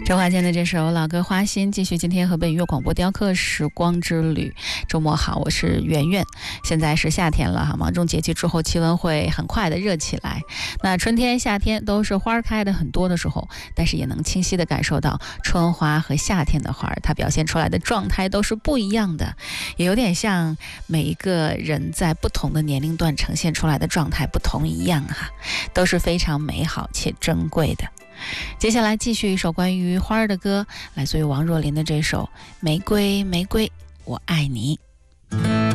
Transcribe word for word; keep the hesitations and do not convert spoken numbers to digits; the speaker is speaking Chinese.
周华健的这首老歌《花心》，继续今天河北音乐广播雕刻时光之旅。周末好，我是圆圆。现在是夏天了哈，芒种节气之后，气温会很快的热起来。那春天、夏天都是花开的很多的时候，但是也能清晰的感受到春花和夏天的花，它表现出来的状态都是不一样的，也有点像每一个人在不同的年龄段呈现出来的状态不同一样哈，都是非常美好且珍贵的。接下来继续一首关于花儿的歌，来自于王若琳的这首《玫瑰玫瑰我爱你》。